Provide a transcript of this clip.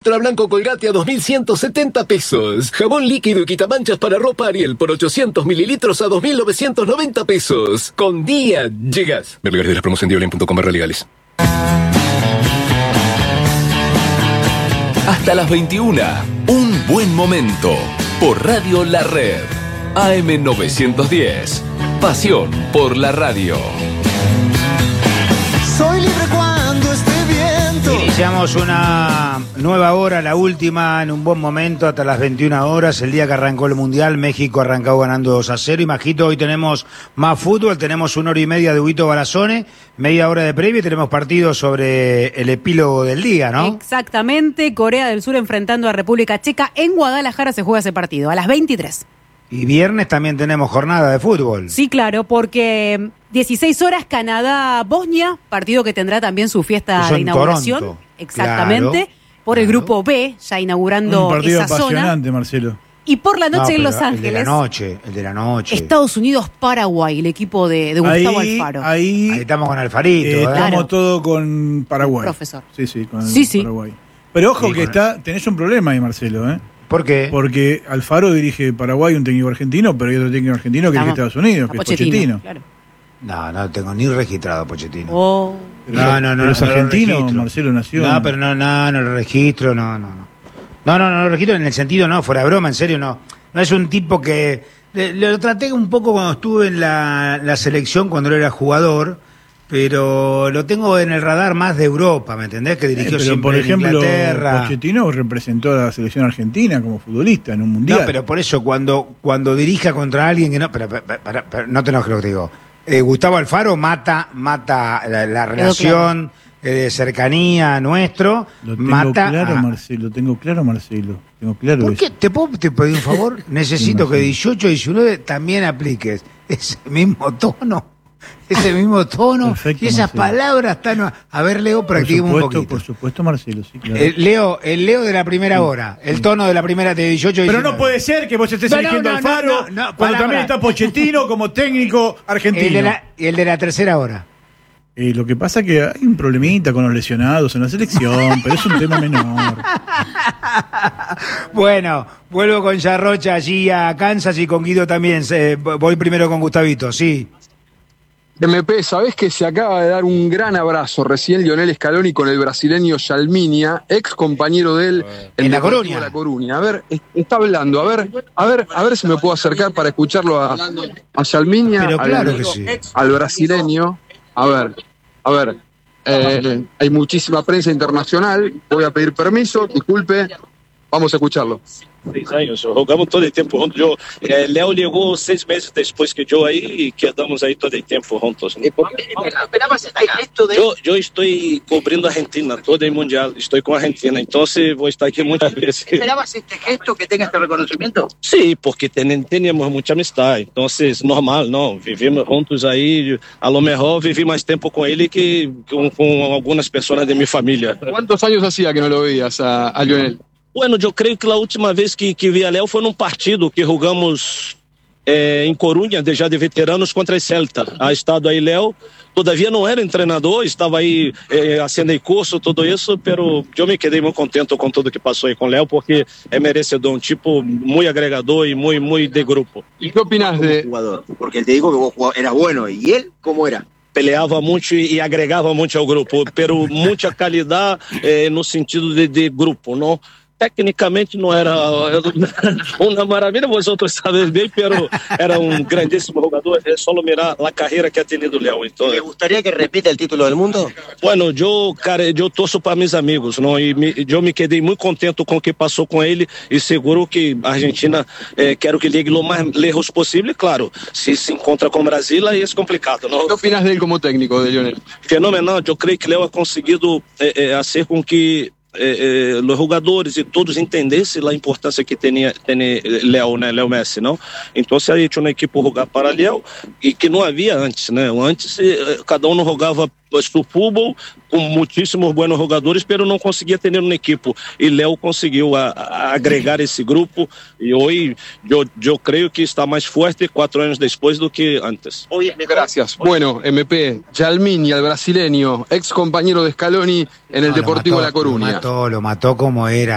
Extra Blanco Colgate a 2.170 pesos. Jabón líquido y quitamanchas para ropa Ariel por 800 mililitros a 2.990 pesos. Con día llegas. Ver lugares de la promoción diolen.com/legales. Hasta las 21. Un buen momento. Por Radio La Red. AM 910. Pasión por la radio. Soy libre cuando esté viento. Iniciamos una nueva hora, la última, en un buen momento, hasta las 21 horas, el día que arrancó el Mundial. México arrancó ganando 2-0. Imagito, hoy tenemos más fútbol, tenemos 1 hora y media de Huguito Barazone, media hora de previa y tenemos partidos sobre el epílogo del día, ¿no? Exactamente, Corea del Sur enfrentando a República Checa. En Guadalajara se juega ese partido, a las 23. Y viernes también tenemos jornada de fútbol. Sí, claro, porque 16 horas Canadá-Bosnia, partido que tendrá también su fiesta de inauguración. Toronto. Exactamente, Claro, por el grupo B, ya inaugurando Un partido esa zona. apasionante, Marcelo. Y por la noche en pero Los Ángeles, el de la noche. Estados Unidos-Paraguay, el equipo de Gustavo Alfaro. Ahí estamos con Alfarito. Estamos Claro. todo con Paraguay. Profesor. Sí, con Sí. Paraguay. Pero ojo Sí, que tenés un problema ahí, Marcelo, ¿eh? ¿Por qué? Porque Alfaro dirige Paraguay, un técnico argentino, pero hay otro técnico argentino que dirige Estados Unidos, que es Pochettino. Claro. No tengo ni registrado Pochettino. Oh. Pero es lo argentino, registro. Marcelo nació. No, pero no lo registro, no. No lo registro en el sentido, no, fuera de broma, en serio, no. No es un tipo que... Lo traté un poco cuando estuve en la selección, cuando él era jugador, pero lo tengo en el radar más de Europa, ¿me entendés? Que dirigió pero siempre por en ejemplo, Inglaterra. Pochettino representó a la selección argentina como futbolista en un mundial. No, pero por eso, cuando dirija contra alguien que no... Pero, no te enojes lo que te digo. Gustavo Alfaro mata la relación de cercanía nuestro. Lo tengo mata claro, a- Marcelo. Tengo claro ¿Por eso. qué? ¿Te puedo pedir un favor? Necesito que 18 y 19 también apliques ese mismo tono. Perfecto, Y esas Marcelo. palabras tan... A ver, Leo, practiquemos un poquito. Por supuesto, Marcelo, sí, claro. El Leo de la primera hora. El tono de la primera de 18 y 19. Pero no puede ser que vos estés No, eligiendo no, a Alfaro no, cuando pará. también está Pochettino como técnico argentino. El de la tercera hora. Lo que pasa es que hay un problemita con los lesionados en la selección, pero es un tema menor. Bueno, vuelvo con Yarrocha allí a Kansas y con Guido también. Voy primero con Gustavito, sí. MP, ¿sabés que se acaba de dar un gran abrazo recién Lionel Scaloni con el brasileño Jalminia, ex compañero de él En La Deportivo Coruña. La Coruña? A ver, está hablando, a ver si me puedo acercar para escucharlo a Jalminia, Pero claro que sí. al brasileño. A ver, hay muchísima prensa internacional, voy a pedir permiso, disculpe, vamos a escucharlo. 6 años, jogamos todo el tiempo juntos. Léo llegó 6 meses después que yo ahí y quedamos ahí todo el tiempo juntos. Yo estoy cubriendo Argentina, todo el mundial, estoy con Argentina, entonces voy a estar aquí muchas veces. ¿Esperabas este gesto, que tenga este reconocimiento? Sí, porque teníamos mucha amistad, entonces normal, ¿no? Vivimos juntos ahí, a lo mejor viví más tiempo con él que con algunas personas de mi familia. ¿Cuántos años hacía que no lo veías a Lionel? Bueno, eu creio que a última vez que vi a Léo foi num partido que jogamos em Corunha, já de veteranos, contra a Celta. Ha estado aí Léo, todavia não era treinador, estava aí fazendo curso, tudo isso, pero eu me quedei muito contente com tudo que passou aí com Léo, porque é merecedor, um tipo muito agregador e muito de grupo. ¿Y qué opinas de...? Jugador, porque él te dijo que vos eras bueno, ¿y él cómo era? Peleava muito e agregava muito ao grupo, pero muita qualidade no sentido de grupo, não? Tecnicamente não era uma maravilha, vosotros sabem bem, pero era um grandíssimo jogador. É só mirar a carreira que ha tenido Léo. Então, ¿Te gustaría que repita el título del mundo? bueno, eu torço para meus amigos, não? E eu me quedei muito contente com o que passou com ele e seguro que a Argentina quero que llegue o mais lejos possível. Claro, se encontra com o Brasil aí é complicado, não? ¿Qué opinas de él como técnico, de Lionel? Fenomenal, eu creio que Léo ha conseguido fazer com que os jogadores e todos entendessem a importância que tem Léo, né, Léo Messi, não? Então se a gente uma equipe jogar para Léo e que não havia antes, né? Antes cada um jogava o futebol com muitíssimos bons jogadores, pero não conseguia ter uma equipe. E Léo conseguiu agregar esse grupo e hoje eu creio que está mais forte 4 anos depois do que antes. Gracias. Bueno, MP, Jalminia, el brasileño, ex compañero de Scaloni en el Deportivo La Coruña. Lo mató como era.